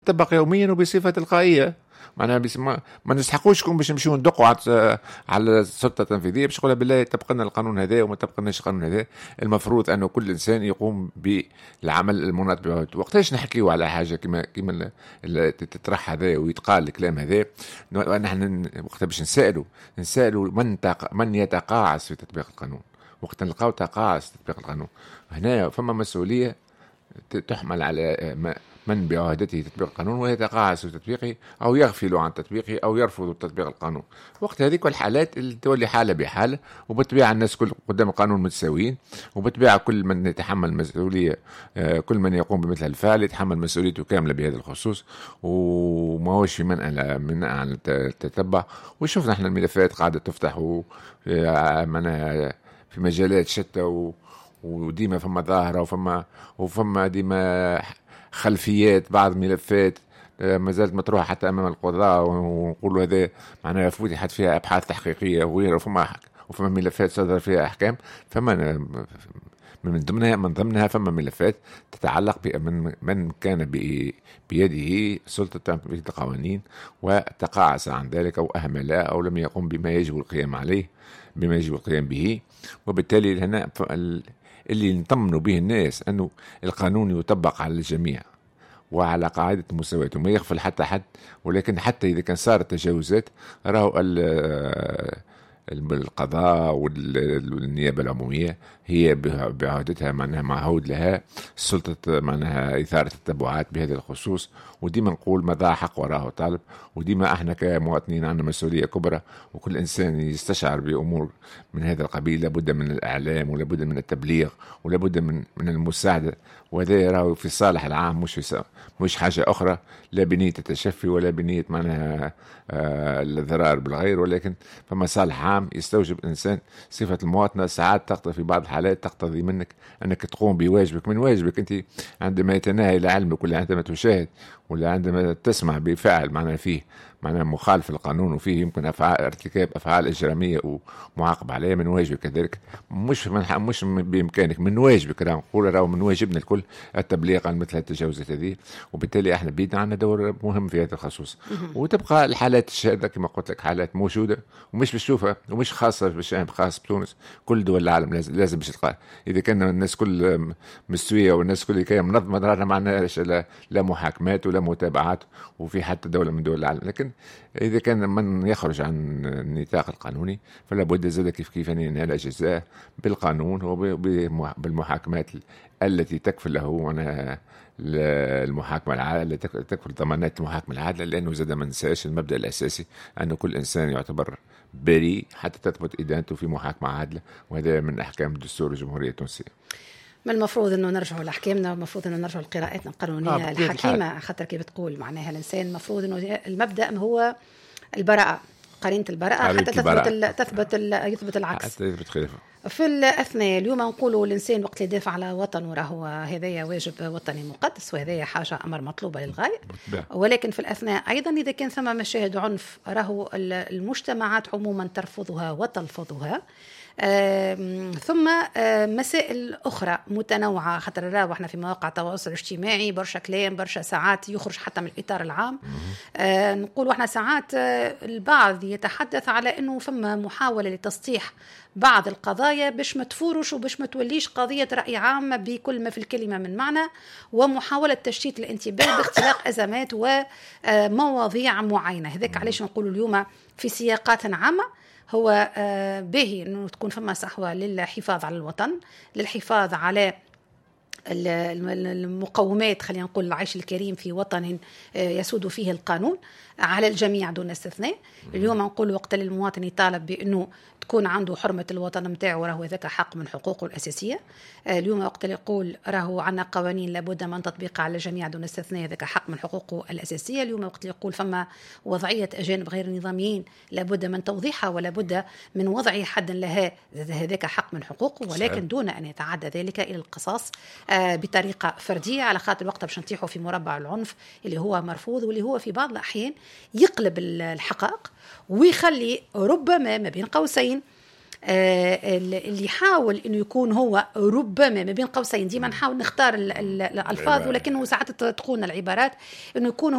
تطبق يوميا وبصفة تلقائية. معناها ما نسحقوشكم باش نمشيو ندقوا على السلطة التنفيذية باش نقولها بالله طبق لنا القانون هذا وما طبقناش القانون هذا. المفروض أنه كل إنسان يقوم بالعمل المناط به. وقتاش نحكيو على حاجة كما اللي تطرح هذا ويتقال الكلام هذا، نحن وقتها باش نسألوا من يتقاعس في تطبيق القانون. وقت نلقاو تقاعس في تطبيق القانون هنا فما مسؤولية تحمل على من بعهدته تطبيق القانون ويتقاعس في تطبيقه أو يغفل عن تطبيقه أو يرفض تطبيق القانون. وقت هذيك الحالات اللي تولي حالة بحالة، وبتبيع الناس كل قدام القانون متساويين، وبتبيع كل من يتحمل مسؤولية، كل من يقوم بمثل الفعل يتحمل مسؤوليته كاملة بهذا الخصوص، وما هوش في من عن التتبع. وشوفنا احنا الملفات قاعدة تفتح في مجالات شتى، وديما فما ظاهرة وفما ديما خلفيات بعض ملفات ما زالت مطروحة حتى أمام القضاء، ونقولوا هذا معناها فتحت فيها أبحاث تحقيقية وغيره، وفما ملفات صدر فيها أحكام. فما من ضمنها فما ملفات تتعلق من كان بيده سلطة تنفيذ القوانين وتقاعس عن ذلك أو أهمل أو لم يقم بما يجب القيام به. وبالتالي هنا اللي نطمنوا به الناس أنه القانون يطبق على الجميع وعلى قاعدة المساواة وما يغفل حتى حد. ولكن حتى إذا كان صارت تجاوزات راهو القضاء والنيابة العمومية هي بعهدتها معناها معهود لها السلطة معناها إثارة التبعات بهذا الخصوص. وديما نقول ما ضاع حق وراه طالب، وديما احنا كمواطنين عندنا مسؤولية كبرى، وكل إنسان يستشعر بأمور من هذا القبيل لابد من الإعلام ولابد من التبليغ ولابد من المساعدة. وهذا راهو في صالح العام، مش حاجة أخرى، لا بنية التشفي ولا بنية معناها الضرار بالغير، ولكن فما صالح عام يستوجب الإنسان. صفة المواطنة ساعات تقتضي في بعض الحالات تقتضي منك أنك تقوم بواجبك. من واجبك أنت عندما يتناهي إلى علمك ولا عندما تشاهد ولا عندما تسمع بفعل معناها فيه معناها مخالف القانون وفيه يمكن ارتكاب أفعال إجرامية ومعاقب عليها، من واجبك كذلك. مش بإمكانك، من واجبك راهو من واجبنا الكل التبليغ عن مثل التجاوزات هذه. وبالتالي احنا بيدنا عندنا دور مهم في هذا الخصوص. وتبقى الحالات الشاذة كما قلت لك حالات موجودة ومش بتشوفها، ومش خاصة بالشأن خاص بتونس، كل دول العالم لازم باش تلقاها. إذا كان الناس كل مستوية والناس كل كي منظمة رانا ما عندناش لا محاكمات ولا متابعات وفي حتى دولة من دول العالم. لكن إذا كان من يخرج عن النطاق القانوني فلا بد زاد كيف أن ينال جزاء بالقانون وبالمحاكمات التي تكفل له المحاكمة العادلة، التي تكفل ضمانات المحاكمة العادلة. لأنه زاد ما ننساش المبدأ الأساسي أن كل إنسان يعتبر بريء حتى تثبت إدانته في محاكمة عادلة، وهذا من أحكام دستور الجمهورية التونسية. ما المفروض انه نرجعوا لاحكامنا، والمفروض انه نرجعوا لقراءاتنا القانونيه الحكيمه، خاطر كيف تقول معناها الانسان المفروض انه المبدا هو البراءه، قرينه البراءه حتى يثبت العكس، حتى يثبت خلافه. في الأثناء اليوم نقولوا الإنسان وقت يدافع على وطنه راهو هذايا واجب وطني مقدس، وهذايا حاجة أمر مطلوبة للغاية. ولكن في الأثناء أيضا إذا كان ثم مشاهد عنف راهو المجتمعات عموما ترفضها وتلفظها. ثم مسائل أخرى متنوعة، خاطر راهو احنا في مواقع التواصل الاجتماعي برشا كلام برشا ساعات يخرج حتى من الإطار العام. نقولوا احنا ساعات البعض يتحدث على أنه فما محاولة لتسطيح بعض القضايا باش ما تفورش وباش ما توليش قضية رأي عام بكل ما في الكلمة من معنى، ومحاولة تشتيت الانتباه باختلاق أزمات ومواضيع معينة. هذاك علاش نقولوا اليوم في سياقات عامة هو باهي أنه تكون فما صحوة للحفاظ على الوطن، للحفاظ على المقومات، خلينا نقول العيش الكريم في وطن يسود فيه القانون على الجميع دون استثناء. اليوم نقول وقت المواطن يطالب بأنه تكون عنده حرمة الوطن متاعه راهو ذاك حق من حقوقه الأساسية. اليوم وقت اللي يقول راهو عنا قوانين لابد من تطبيقها على الجميع دون استثناء ذاك حق من حقوقه الأساسية. اليوم وقت اللي يقول فما وضعية أجانب غير نظاميين لابد من توضيحها ولابد من وضع حد لها، ذاك حق من حقوقه، ولكن دون أن يتعدى ذلك إلى القصاص بطريقة فردية، على خاطر الوقت باش نطيحوا في مربع العنف اللي هو مرفوض واللي هو في بعض الأحيان يقلب الحقائق ويخلي ربما ما بين قوسين اللي يحاول انه يكون هو ربما ما بين قوسين، ديما نحاول نختار الالفاظ ولكنه ساعات تكون العبارات انه يكون